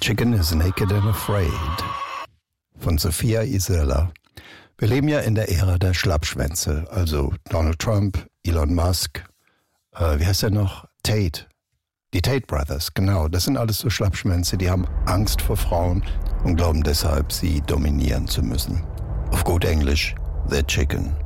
Chicken is Naked and Afraid von Sophia Iserla. Wir leben ja in der Ära der Schlappschwänze, also Donald Trump, Elon Musk, wie heißt er noch? Tate. Die Tate Brothers, genau. Das sind alles so Schlappschwänze, die haben Angst vor Frauen und glauben deshalb, sie dominieren zu müssen. Auf gut Englisch, they're chicken.